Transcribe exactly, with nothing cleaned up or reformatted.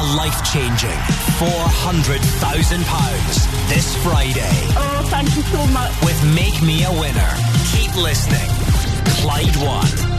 life-changing four hundred thousand pounds this Friday. Oh, thank you so much. With Make Me a Winner. Keep listening. Clyde One.